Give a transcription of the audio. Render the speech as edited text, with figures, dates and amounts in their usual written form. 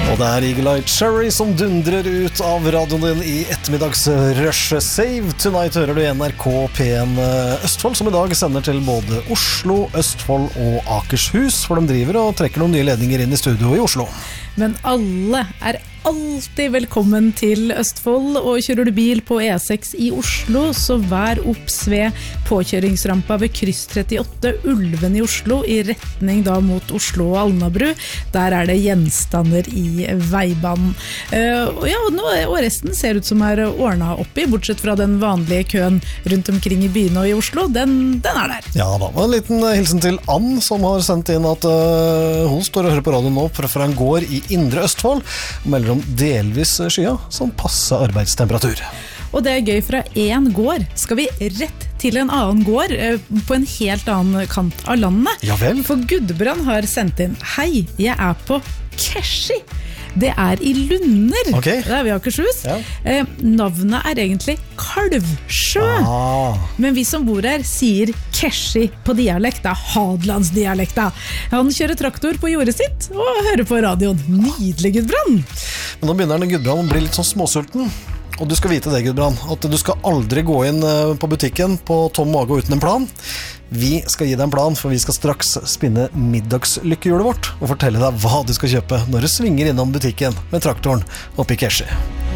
Og det Eagle Eye Cherry som dundrer ut av radioen din i ettermiddagsrush. Save Tonight hører du i NRK P1 Østfold, som i dag sender til både Oslo, Østfold og Akershus, for de driver og trekker noen nye ledninger inn i studio i Oslo. Men alle alltid velkommen til Østfold, og kjører du bil på E6 i Oslo, så vær opps ved påkjøringsrampa ved kryss 38 Ulven i Oslo, i retning da mot Oslo og Alnabru. Der det gjenstander i veibanen. Og resten ser ut som ordnet oppi, bortsett fra den vanlige køen rundt omkring i byene og i Oslo. Den der. Ja da, en liten hilsen til Ann, som har sendt inn at hun står og hører på radioen nå fra en gård i Indre Østfold, og melder om delvis skya som passer arbeidstemperatur. Og det gøy, fra en gård skal vi rett til en annen gård på en helt annen kant av landet. Ja vel. For Gudbrand har sendt inn: Hei, jeg på Keshi. Det i Lunder. Okay. Det vi Akershus. Ja. Navnet egentlig Kalvsjø. Men vi som bor her sier Keshi på dialekt, Hadlandsdialekta. Han kjører traktor på jordet sitt og hører på radioen. Nydelig, Gudbrand. Men nå begynner Gudbrand å bli litt sånn småsulten. Og du skal vite det, Gudbrand, at du skal aldri gå inn på butikken på tom mage og uten en plan. Vi skal gi deg en plan, for vi skal straks spinne middagslykkehjulet vårt og fortelle deg hva du skal kjøpe når du svinger innom butikken med traktoren oppe i Keshi.